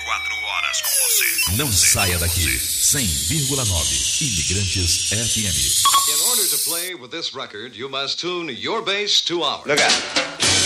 24 horas com você. Não saia daqui. 100,9 Imigrantes FM. In order to play with this record, you must tune your bass to ours. Look out.